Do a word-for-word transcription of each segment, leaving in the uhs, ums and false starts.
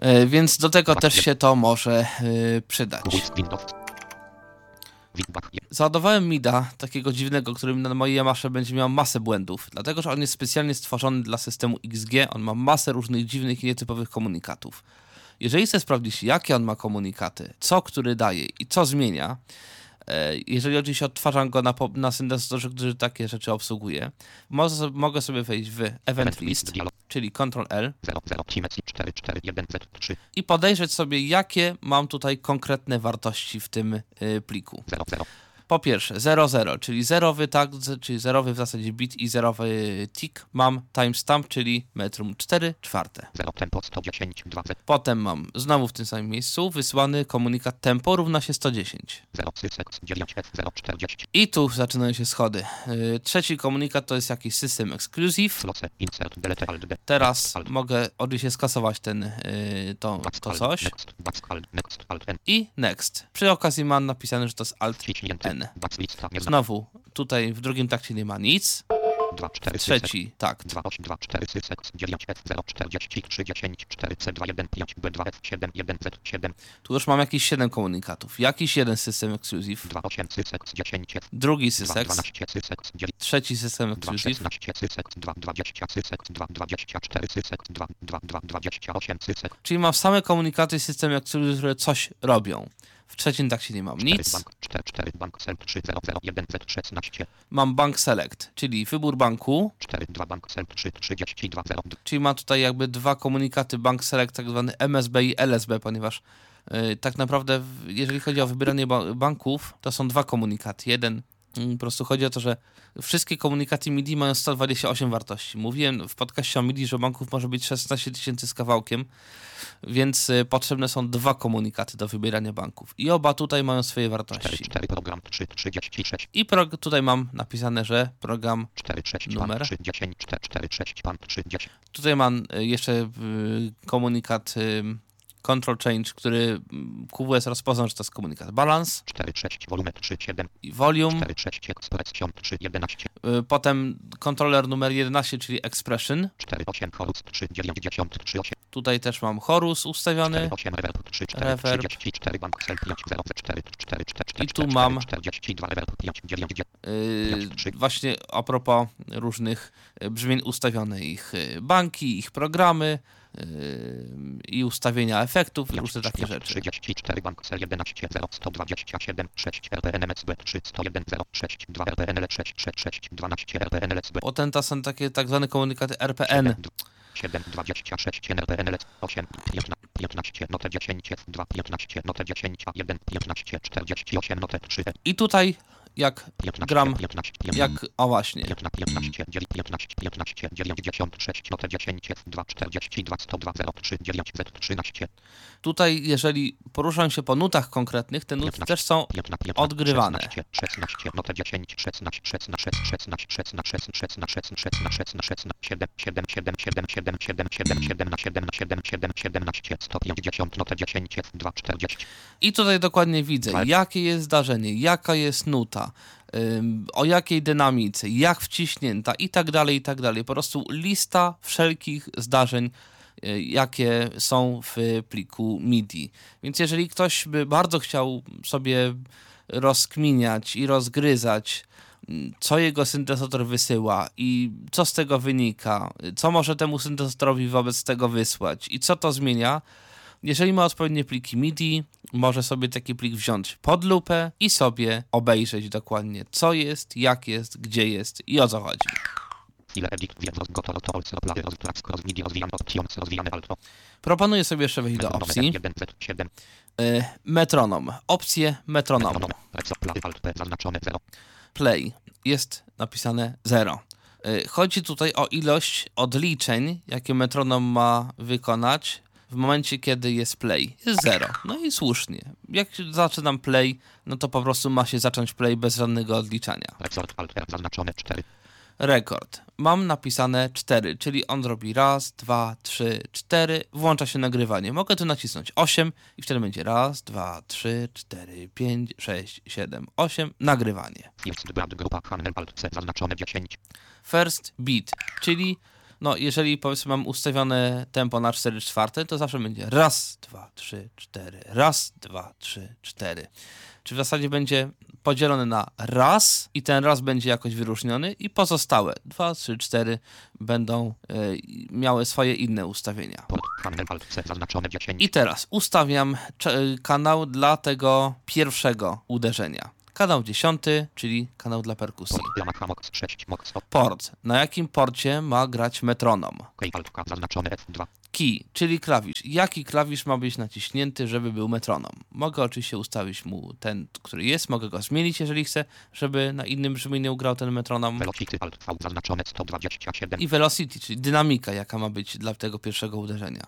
Yy, więc do tego też się to może yy, przydać. Załadowałem mida, takiego dziwnego, który na mojej Yamasze będzie miał masę błędów, dlatego że on jest specjalnie stworzony dla systemu X G, on ma masę różnych dziwnych i nietypowych komunikatów. Jeżeli chcę sprawdzić, jakie on ma komunikaty, co który daje i co zmienia, jeżeli oczywiście odtwarzam go na, na syntezatorze, który takie rzeczy obsługuje, mo- mogę sobie wejść w Event List, czyli Ctrl L i podejrzeć sobie, jakie mam tutaj konkretne wartości w tym y, pliku. Po pierwsze zero zero, czyli zerowy tag, czyli zerowy w zasadzie bit i zerowy tick. Mam timestamp, czyli metrum cztery czwarte. Potem mam znowu w tym samym miejscu wysłany komunikat tempo równa się sto dziesięć. I tu zaczynają się schody. Yy, trzeci komunikat to jest jakiś system exclusive. Teraz mogę oczywiście skasować ten, yy, to, to coś. I next. Przy okazji mam napisane, że to jest alt N. Znowu, tutaj w drugim takcie nie ma nic. Trzeci takt. Tu już mam jakieś siedem komunikatów. Jakiś jeden system exclusive. Drugi system. Trzeci system exclusive. Czyli mam same komunikaty system exclusive, które coś robią. W trzecim takcie nie mam nic. Mam bank select, czyli wybór banku. Czyli mam tutaj jakby dwa komunikaty bank select, tak zwany M S B i L S B, ponieważ yy, tak naprawdę jeżeli chodzi o wybieranie ba- banków, to są dwa komunikaty. Jeden yy, po prostu chodzi o to, że wszystkie komunikaty M I D I mają sto dwadzieścia osiem wartości. Mówiłem w podcaście o M I D I, że banków może być szesnaście tysięcy z kawałkiem, więc y, potrzebne są dwa komunikaty do wybierania banków. I oba tutaj mają swoje wartości. I pro, tutaj mam napisane, że program numer. Tutaj mam y, jeszcze y, komunikat y, control change, który Q W S rozpoznał, że to jest komunikat balance. I volume. Y, potem kontroler numer jedenaście, czyli expression. Tutaj też mam chorus ustawiony, reverb. I tu mam yy, właśnie a propos różnych brzmień ustawione ich banki, ich programy yy, i ustawienia efektów, różne takie rzeczy. Potem to są takie tak zwane komunikaty R P N. siedem, dwadzieścia sześć, N R P N, osiem, piętnaście, notę dziesięć, dwa, piętnaście, notę dziesięć, jeden, piętnaście, czterdzieści osiem, notę trzy. I tutaj jak gram, jak, o właśnie. Tutaj jeżeli poruszam się po nutach konkretnych, te nuty też są odgrywane. I tutaj dokładnie widzę, jakie jest zdarzenie, jaka jest nuta, o jakiej dynamice, jak wciśnięta i tak dalej, i tak dalej. Po prostu lista wszelkich zdarzeń, jakie są w pliku M I D I. Więc jeżeli ktoś by bardzo chciał sobie rozkminiać i rozgryzać, co jego syntezator wysyła i co z tego wynika, co może temu syntezatorowi wobec tego wysłać i co to zmienia, jeżeli ma odpowiednie pliki M I D I, może sobie taki plik wziąć pod lupę i sobie obejrzeć dokładnie, co jest, jak jest, gdzie jest i o co chodzi. Proponuję sobie jeszcze wejść do opcji. Yy, metronom. Opcje metronomu. Play. Jest napisane zero. Yy, chodzi tutaj o ilość odliczeń, jakie metronom ma wykonać w momencie, kiedy jest play. Jest zero. No i słusznie. Jak zaczynam play, no to po prostu ma się zacząć play bez żadnego odliczania. Rekord. Mam napisane cztery, czyli on robi raz, dwa, trzy, cztery, włącza się nagrywanie. Mogę tu nacisnąć osiem i wtedy będzie raz, dwa, trzy, cztery, pięć, sześć, siedem, osiem, nagrywanie. First beat, czyli no jeżeli powiedzmy mam ustawione tempo na cztery czwarte, to zawsze będzie raz, dwa, trzy, cztery, raz, dwa, trzy, cztery. Czy w zasadzie będzie podzielony na raz i ten raz będzie jakoś wyróżniony i pozostałe dwa, trzy, cztery będą y, miały swoje inne ustawienia. I teraz ustawiam kanał dla tego pierwszego uderzenia. Kanał dziesiąty, czyli kanał dla perkusji. Port. Na jakim porcie ma grać metronom? Key, czyli klawisz. Jaki klawisz ma być naciśnięty, żeby był metronom? Mogę oczywiście ustawić mu ten, który jest, mogę go zmienić, jeżeli chcę, żeby na innym brzmieniu grał ten metronom. I velocity, czyli dynamika, jaka ma być dla tego pierwszego uderzenia.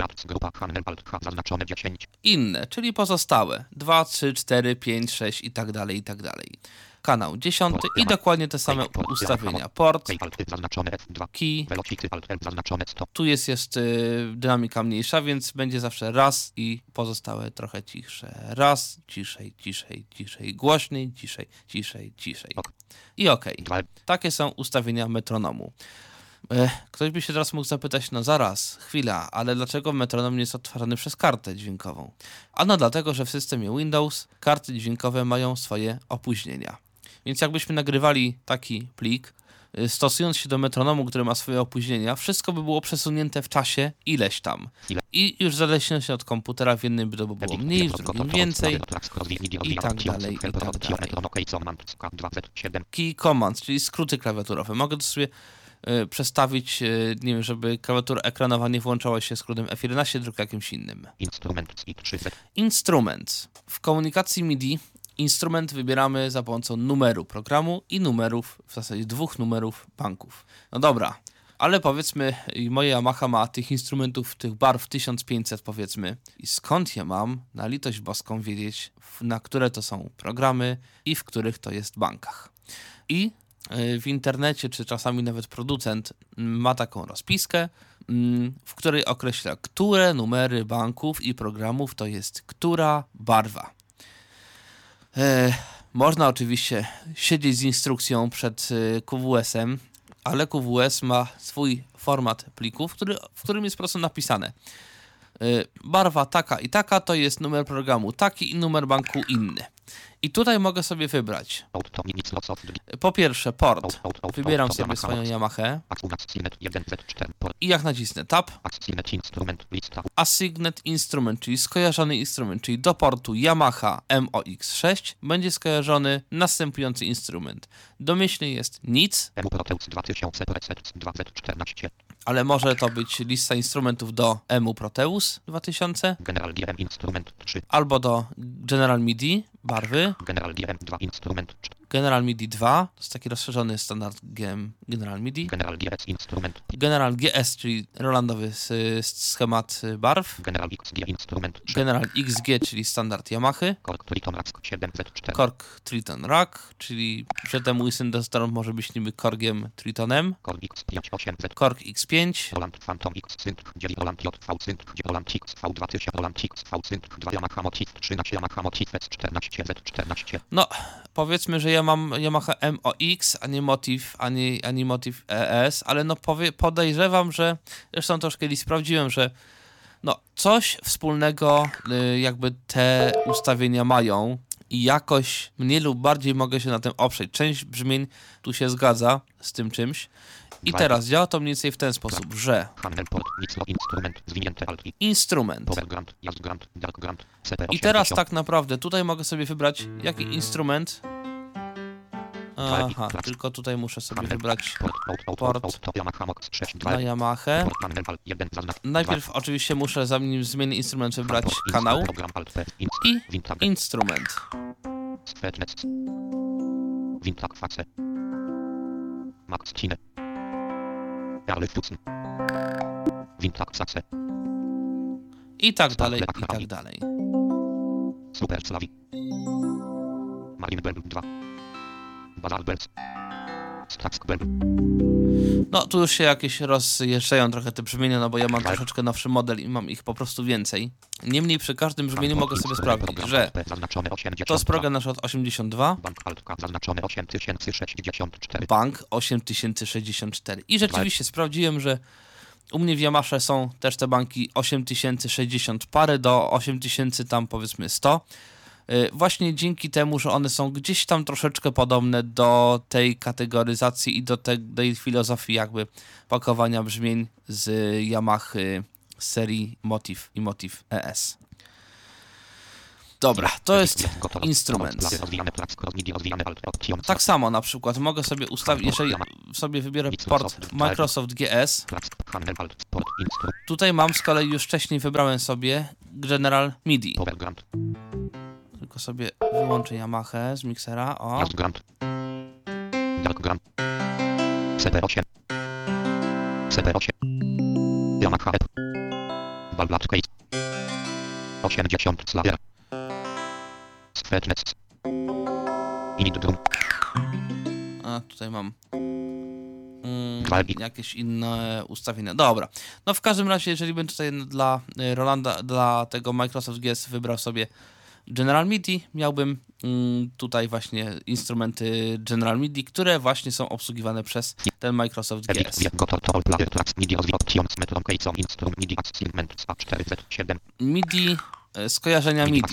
Inne, czyli pozostałe. dwa, trzy, cztery, pięć, sześć i tak dalej, i tak dalej. Kanał dziesiąty i dokładnie te same ustawienia. Port, key, tu jest, jest y, dynamika mniejsza, więc będzie zawsze raz i pozostałe trochę cichsze. Raz, ciszej, ciszej, ciszej, głośniej, ciszej, ciszej, ciszej. I okej. Okay. Takie są ustawienia metronomu. Ktoś by się teraz mógł zapytać, no zaraz, chwila, ale dlaczego metronom nie jest odtwarzany przez kartę dźwiękową? Ano dlatego, że w systemie Windows karty dźwiękowe mają swoje opóźnienia. Więc jakbyśmy nagrywali taki plik, stosując się do metronomu, który ma swoje opóźnienia, wszystko by było przesunięte w czasie ileś tam. I już zależnie się od komputera, w jednym by to było mniej, w drugim więcej i tak dalej, i tak dalej. Key commands, czyli skróty klawiaturowe. Mogę to sobie y, przestawić, y, nie wiem, żeby klawiatura ekranowa nie włączała się skrótem F jedenaście, tylko jakimś innym. Instrument. W komunikacji MIDI instrument wybieramy za pomocą numeru programu i numerów, w zasadzie dwóch numerów banków. No dobra, ale powiedzmy, moja Yamaha ma tych instrumentów, tych barw tysiąc pięćset powiedzmy. I skąd ja mam, na litość boską, wiedzieć, na które to są programy i w których to jest bankach. I w internecie, czy czasami nawet producent ma taką rozpiskę, w której określa, które numery banków i programów to jest która barwa. E, można oczywiście siedzieć z instrukcją przed Q W S-em, ale Q W S ma swój format plików, który, w którym jest po prostu napisane. E, barwa taka i taka to jest numer programu taki i numer banku inny. I tutaj mogę sobie wybrać. Po pierwsze port. Wybieram sobie swoją Yamahę. I jak nacisnę Tab. Assigned Instrument, czyli skojarzony instrument, czyli do portu Yamaha M O X sześć będzie skojarzony następujący instrument. Domyślnie jest nic. Ale może to być lista instrumentów do E M U Proteus dwa tysiące. General D R M Instrument trzy. Albo do General MIDI barwy. General D R M dwa Instrument cztery. General MIDI dwa, to jest taki rozszerzony standard G M General MIDI. General G S Instrument. General G S, czyli Rolandowy schemat barw. General X G Instrument trzy. General X G, czyli standard Yamahy. Korg Triton Rack siedem Z cztery. Korg Triton Rack, czyli że ten mój syntezator może być niby Korgiem Tritonem. Korg X pięć osiem Z. Korg X pięć. Roland Phantom X Synth, dzieli Roland J V Synth, Roland X V dwa tysiące, Roland X V Synth dwa, Yamaha Motif trzynaście, Yamaha Motif S czternaście Z czternaście. No, powiedzmy, że ja mam Yamaha M O X, a nie Motif, ani, ani Motif E S, ale no powie, podejrzewam, że, zresztą troszkę kiedyś sprawdziłem, że no coś wspólnego y, jakby te ustawienia mają i jakoś mniej lub bardziej mogę się na tym oprzeć. Część brzmień tu się zgadza z tym czymś. I teraz działa to mniej więcej w ten sposób, że instrument. I teraz tak naprawdę tutaj mogę sobie wybrać, jaki instrument. Aha, tylko tutaj muszę sobie wybrać port na Yamahę. Najpierw oczywiście muszę, zanim zmienię instrument, wybrać kanał i instrument. I tak dalej, i tak dalej. Super Slavi. Marine Bell dwa. Bazar Bells. No, tu już się jakieś rozjeżdżają trochę te brzmienia, no bo ja mam troszeczkę nowszy model i mam ich po prostu więcej. Niemniej przy każdym brzmieniu mogę sobie sprawdzić, że to jest program na przykład osiemdziesiąt dwa, Bank osiem tysięcy sześćdziesiąt cztery. I rzeczywiście sprawdziłem, że u mnie w Yamasze są też te banki osiem tysięcy sześćdziesiąt parę do osiem tysięcy tam powiedzmy sto. Właśnie dzięki temu, że one są gdzieś tam troszeczkę podobne do tej kategoryzacji i do tej, tej filozofii jakby pakowania brzmień z Yamahy z serii Motiv i Motiv E S. Dobra, to jest instrument. Tak samo na przykład mogę sobie ustawić, jeżeli sobie wybiorę port Microsoft G S, tutaj mam z kolei już wcześniej wybrałem sobie General MIDI. Tylko sobie wyłączę Yamahę z miksera, o. C P osiem. C P osiem. Yamaha. Balblat Case. osiemdziesiąt Slayer. Sweetness. Init drum. A, tutaj mam mm, jakieś inne ustawienia. Dobra. No w każdym razie, jeżeli bym tutaj dla Rolanda, dla tego Microsoft G S wybrał sobie General MIDI, miałbym mm, tutaj właśnie instrumenty General MIDI, które właśnie są obsługiwane przez ten Microsoft G S. MIDI, skojarzenia MIDI.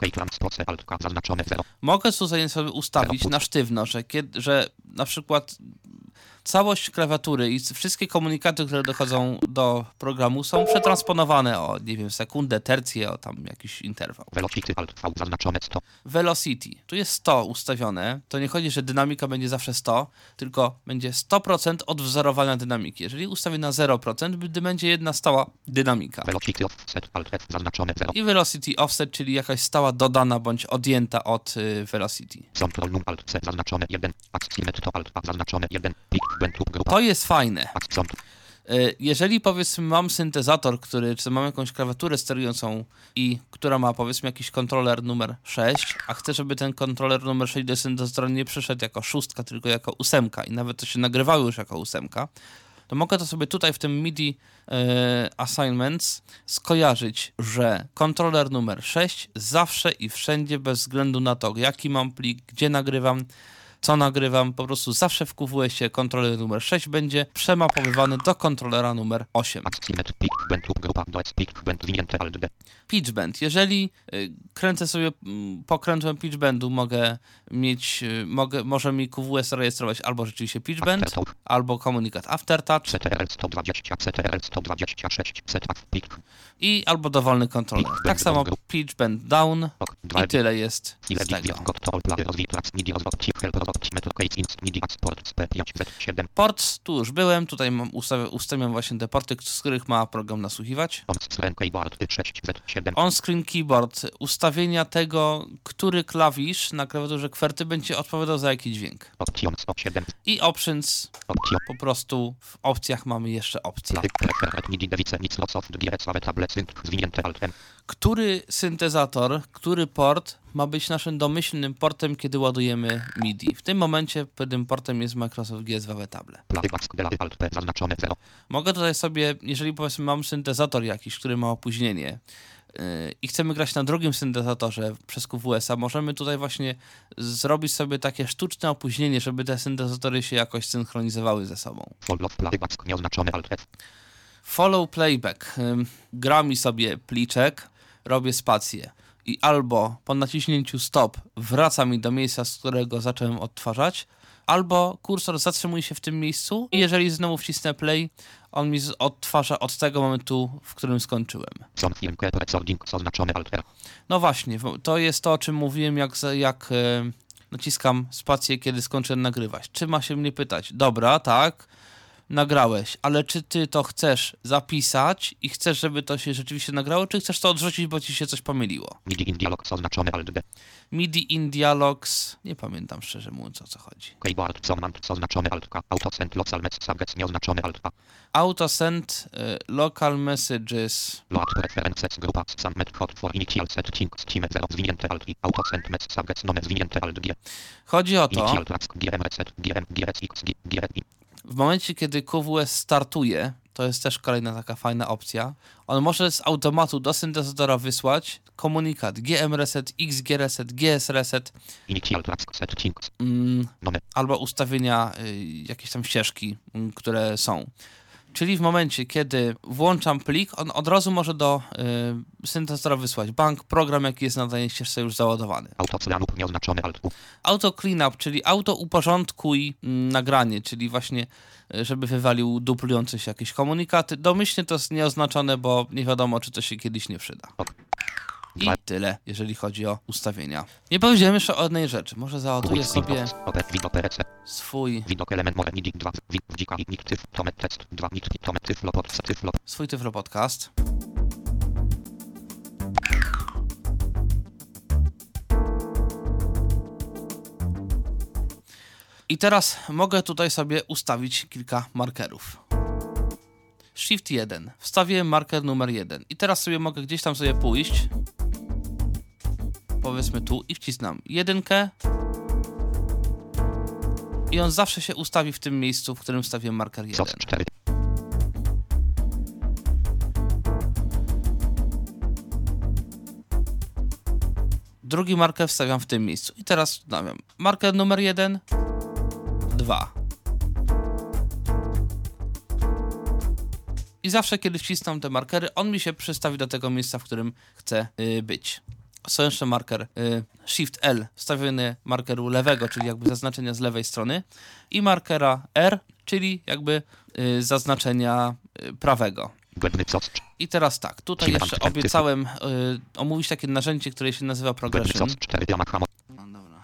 Mogę tutaj sobie ustawić na sztywno, że, kiedy, że na przykład całość klawiatury i wszystkie komunikaty, które dochodzą do programu, są przetransponowane o, nie wiem, sekundę, tercję, o tam jakiś interwał. Velocity, Alt V, zaznaczone sto. Velocity. Tu jest sto ustawione. To nie chodzi, że dynamika będzie zawsze sto, tylko będzie sto procent odwzorowania dynamiki. Jeżeli ustawię na zero procent, gdy będzie jedna stała dynamika. Velocity offset, Alt F, zaznaczone zero. I velocity offset, czyli jakaś stała dodana bądź odjęta od y, velocity. Control num Alt C, zaznaczone jeden. Axiomet to Alt A, zaznaczone jeden. To jest fajne. Jeżeli powiedzmy mam syntezator, który, czy mam jakąś klawiaturę sterującą i która ma powiedzmy jakiś kontroler numer sześć, a chcę, żeby ten kontroler numer sześć do syntezatora nie przyszedł jako szóstka, tylko jako ósemka i nawet to się nagrywało już jako ósemka, to mogę to sobie tutaj w tym MIDI e, Assignments skojarzyć, że kontroler numer sześć zawsze i wszędzie bez względu na to, jaki mam plik, gdzie nagrywam, co nagrywam, po prostu zawsze w Q W S-ie kontroler numer sześć będzie przemapowywany do kontrolera numer osiem. Pitch bend. Jeżeli y, kręcę sobie, y, pokrętłem pitch bendu, mogę mieć, y, mogę, może mi Q W S rejestrować albo rzeczywiście pitch bend, albo komunikat aftertouch i albo dowolny kontroler. Tak samo pitch bend down i tyle jest z tego. Port, tu już byłem, tutaj mam ustawiam, ustawiam właśnie te porty, z których ma program nasłuchiwać. On-screen keyboard, ustawienia tego, który klawisz na klawiaturze kwerty będzie odpowiadał za jaki dźwięk. I options, po prostu w opcjach mamy jeszcze opcje. Który syntezator, który port ma być naszym domyślnym portem, kiedy ładujemy MIDI. W tym momencie tym portem jest Microsoft G S w Avetable. Mogę tutaj sobie, jeżeli powiedzmy mam syntezator jakiś, który ma opóźnienie yy, i chcemy grać na drugim syntezatorze przez Q W S-a, możemy tutaj właśnie zrobić sobie takie sztuczne opóźnienie, żeby te syntezatory się jakoś synchronizowały ze sobą. Follow playback. Yy, gra mi sobie pliczek, robię spację i albo po naciśnięciu stop wraca mi do miejsca, z którego zacząłem odtwarzać, albo kursor zatrzymuje się w tym miejscu i jeżeli znowu wcisnę play, on mi odtwarza od tego momentu, w którym skończyłem. No właśnie, to jest to, o czym mówiłem, jak, jak e, naciskam spację, kiedy skończę nagrywać. Czy ma się mnie pytać? Dobra, tak. nagrałeś, ale czy ty to chcesz zapisać i chcesz, żeby to się rzeczywiście nagrało, czy chcesz to odrzucić, bo ci się coś pomyliło? MIDI in dialogs oznaczony Alt D. MIDI in dialogs, nie pamiętam szczerze mówiąc, o co chodzi. Keyboard command oznaczony Alt K. Autosend local messages nieoznaczony Alt A. Autosend y, local messages. Load preferences grupa submit code for initial settings team zero zwinięte Alt I. Autosend messages none zwinięte Alt G. Chodzi o to, Initial task G M reset G M G S X G G R I. w momencie, kiedy Q W S startuje, to jest też kolejna taka fajna opcja, on może z automatu do syntezatora wysłać komunikat G M reset, X G reset, G S reset, Initial task settings mm, none. albo ustawienia y, jakieś tam ścieżki, y, które są. Czyli w momencie, kiedy włączam plik, on od razu może do y, syntezatora wysłać bank, program, jaki jest na danej ścieżce już załadowany. Auto cleanup nieoznaczony Alt U. Auto cleanup, czyli auto uporządkuj mm, nagranie, czyli właśnie y, żeby wywalił duplujące się jakieś komunikaty. Domyślnie to jest nieoznaczone, bo nie wiadomo, czy to się kiedyś nie przyda. Ok. I tyle, jeżeli chodzi o ustawienia. Nie powiedziałem jeszcze o jednej rzeczy. Może załaduję sobie Widok P R C. swój, Widok element more MIDI dwa. Wdzika i tyf. Tomet test dwa. Tomet tyflo pod tyflo. swój Tyflo Podcast. I teraz mogę tutaj sobie ustawić kilka markerów. Shift jeden. Wstawiłem marker numer jeden. I teraz sobie mogę gdzieś tam sobie pójść. Powiedzmy tu i wcisnam jedynkę. I on zawsze się ustawi w tym miejscu, w którym wstawiłem marker jeden. cztery. Drugi marker wstawiam w tym miejscu. I teraz wstawiam marker numer jeden, dwa. I zawsze, kiedy wcisnę te markery, on mi się przystawi do tego miejsca, w którym chcę yy, być. Są jeszcze marker yy, Shift L, wstawiony markeru lewego, czyli jakby zaznaczenia z lewej strony, i markera R, czyli jakby yy, zaznaczenia yy, prawego. I teraz tak, tutaj jeszcze obiecałem yy, omówić takie narzędzie, które się nazywa Progression. No dobra.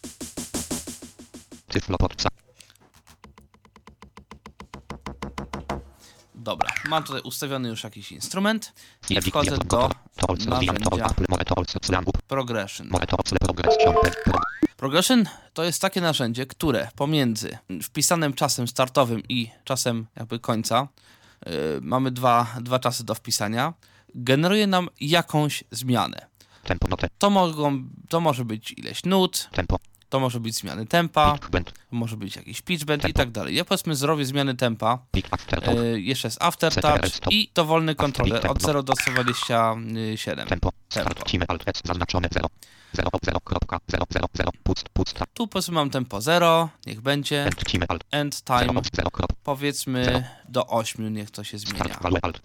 Dobra, mam tutaj ustawiony już jakiś instrument i wchodzę do narzędzia Progression. Progression to jest takie narzędzie, które pomiędzy wpisanym czasem startowym i czasem jakby końca, yy, mamy dwa, dwa czasy do wpisania, generuje nam jakąś zmianę. To, mogą, to może być ileś nut, to może być zmiany tempa, to może być jakiś pitch bend i tak dalej. Ja powiedzmy zrobię zmiany tempa, yy, jeszcze jest aftertouch i dowolny kontroler od zero do sto dwadzieścia siedem. Tempo. Zaznaczone zero. Tu powiedzmy mam tempo zero, niech będzie. End time, powiedzmy do ośmiu, niech to się zmienia.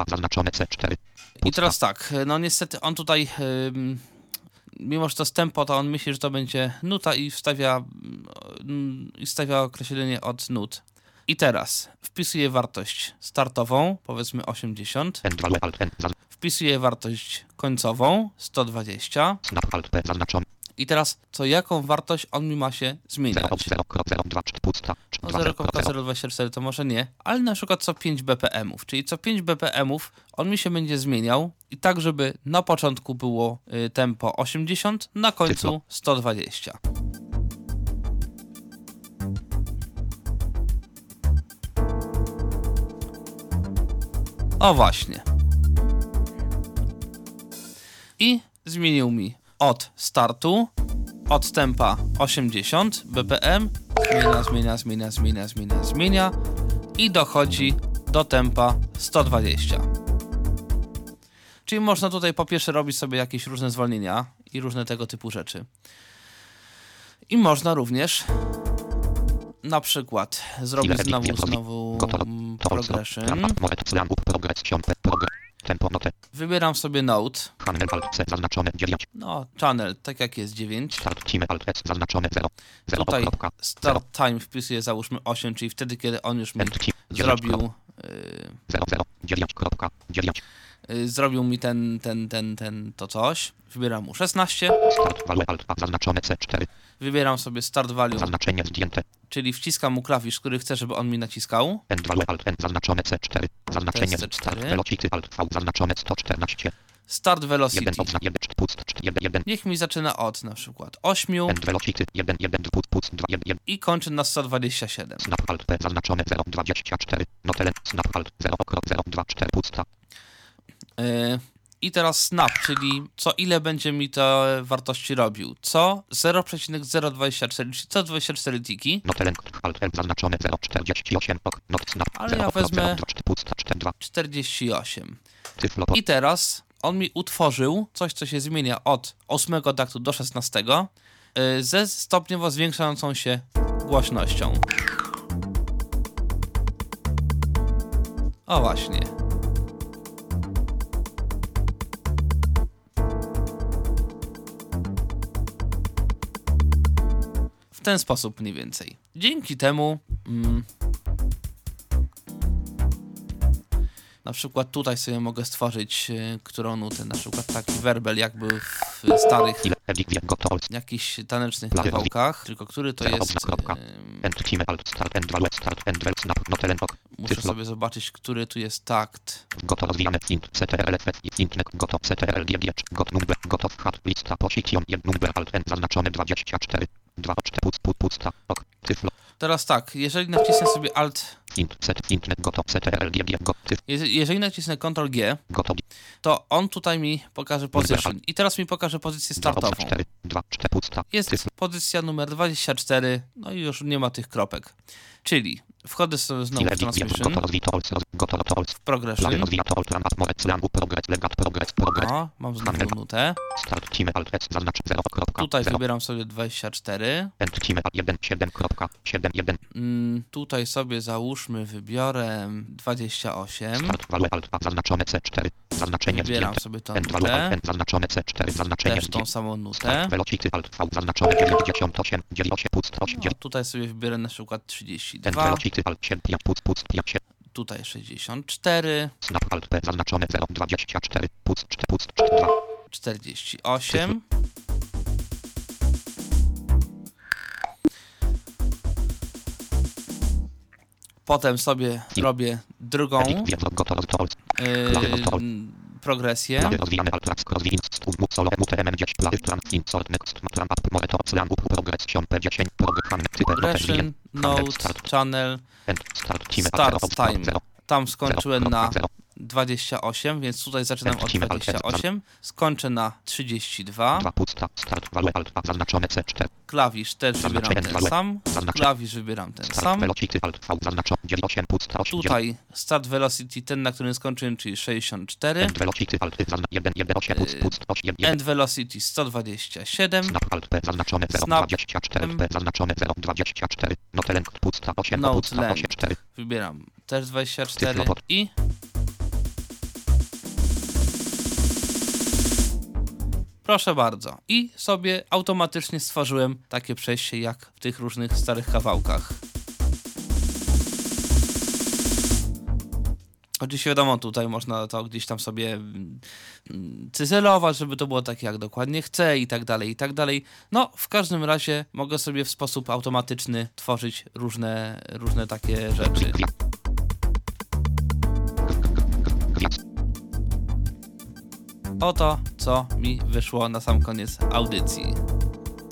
I teraz tak, no niestety on tutaj, yy, mimo że to jest tempo, to on myśli, że to będzie nuta i wstawia, i wstawia określenie od nut. I teraz wpisuję wartość startową, powiedzmy osiemdziesiąt. Wpisuję wartość końcową, sto dwadzieścia. I teraz co jaką wartość on mi ma się zmieniać? No zero przecinek zero dwadzieścia cztery to może nie, ale na przykład co pięć B P M ów, czyli co pięć B P M ów on mi się będzie zmieniał i tak, żeby na początku było y, tempo osiemdziesiąt, na końcu sto dwadzieścia. O właśnie. I zmienił mi od startu, od tempa osiemdziesiąt B P M, zmienia, zmienia, zmienia, zmienia, zmienia, zmienia i dochodzi do tempa sto dwadzieścia. Czyli można tutaj po pierwsze robić sobie jakieś różne zwolnienia i różne tego typu rzeczy. I można również na przykład zrobić znowu, znowu progression. Wybieram sobie Note. No, channel, tak jak jest dziewięć. Tutaj start time wpisuję załóżmy osiem, czyli wtedy, kiedy on już mi zrobił yy, y, zrobił mi ten, ten, ten, ten, to coś. Wybieram mu szesnaście. Start value alt A zaznaczone C cztery. Wybieram sobie start value, Zaznaczenie zdjęte. czyli wciskam mu klawisz, który chcę, żeby on mi naciskał. End value alt N zaznaczone C cztery. Zaznaczenie To jest C start cztery. velocity alt V zaznaczone sto czternaście. Start jeden velocity. odznak jeden pust jeden jeden. Niech mi zaczyna od na przykład osiem End velocity jeden jeden pust pust dwa jeden jeden. i kończy na sto dwadzieścia siedem. Snap alt P zaznaczone zero dwadzieścia cztery. Notelen snap alt zero zero dwa cztery pusta. Yy, I teraz snap, czyli co ile będzie mi te wartości robił. Co zero przecinek zero dwadzieścia cztery, czyli co dwadzieścia cztery tiki. Notelen alt L zaznaczone zero czterdzieści osiem. Ok. Not snap. Ale ja wezmę pusta cztery dwa. czterdzieści osiem. Tyflo. I teraz on mi utworzył coś, co się zmienia od ósmego taktu do szesnastego yy, ze stopniowo zwiększającą się głośnością. O właśnie. W ten sposób mniej więcej. Dzięki temu mm, na przykład tutaj sobie mogę stworzyć y, którą nutę, na przykład taki werbel jakby w starych Ile edik wiem gotowy. jakichś tanecznych Dla- kawałkach, tylko który to Zero jest... odznak kropka. ym, End time alt start end value start end vel snap notelen ok. muszę Tyflo. sobie zobaczyć, który tu jest takt. Goto rozwijane int ctrl f i intnek goto ctrl gg got number gotow hat lista position jeden number alt n zaznaczone dwadzieścia cztery. dwa cztery pust pust pusta ok. Tyflo. Teraz tak, jeżeli nacisnę sobie Alt, Int set intnek goto ctrl gg got tyf je- jeżeli nacisnę Ctrl G, gotowi. to on tutaj mi pokaże position. I teraz mi pokaże pozycję startową. cztery dwa cztery pusta. Jest Tyflo. pozycja numer dwadzieścia cztery, no i już nie ma tych kropek. Czyli wchodzę sobie znowu Ile w edik wiem Transmission, goto rozwito olc goto olc. w Plany Progression. rozwija to plan atmore slangu progress legat progress progress. O, mam znowu nutę. Start time alt s zaznacz zero kropka. Tutaj zero. wybieram sobie dwadzieścia cztery. End time jeden siedem kropka siedem jeden. Mm, tutaj sobie załóżmy, wybiorę dwadzieścia osiem. Start value alt a zaznaczone C cztery. Zaznaczenie Wybieram zdjęte. sobie tą End value alt nutę. n zaznaczone C cztery. Zaznaczenie Też tą zdjęte. samą nutę. Start velocity alt V zaznaczone dziewięćdziesiąt osiem. dziewięćdziesiąt pust osiem. No, tutaj sobie wybiorę na przykład trzydzieści End dwa. velocity alt siedem pust pust pięć. Tutaj sześćdziesiąt cztery. Snap alt P zaznaczone zero dwadzieścia cztery. Pust cztery pust cztery dwa. czterdzieści osiem. Potem sobie robię drugą Edik wiem goto rozwito olc. yy, progresję. Plany rozwijane alt rax rozwin stum solo mute m dziesięć plany plan insert next plan up more to slangu progress p dziesięć program type Progression, Note, start Channel, end start time Start Time. zero. Tam skończyłem na zero. dwadzieścia osiem, więc tutaj zaczynam od dwadzieścia osiem. Skończę na trzydzieści dwa. dwa pusta start value alt a zaznaczone C cztery. Klawisz też wybieram ten sam. Klawisz wybieram ten Start sam. velocity alt V zaznaczone dziewięćdziesiąt osiem pusta osiem. Tutaj start velocity, ten na którym skończyłem, czyli sześćdziesiąt cztery. End velocity alt zaznaczone jeden jeden osiem pust pust osiem jeden. End velocity sto dwadzieścia siedem. Snap alt P zaznaczone zero Snap. dwadzieścia cztery. P zaznaczone zero dwadzieścia cztery. Note length pusta osiem Note pusta length. osiem cztery. Wybieram też dwadzieścia cztery Tyflopod. i proszę bardzo. I sobie automatycznie stworzyłem takie przejście jak w tych różnych starych kawałkach. Oczywiście wiadomo, tutaj można to gdzieś tam sobie mm, cyzelować, żeby to było takie jak dokładnie chcę i tak dalej, i tak dalej. No, w każdym razie mogę sobie w sposób automatyczny tworzyć różne, różne takie rzeczy. Oto, co mi wyszło na sam koniec audycji.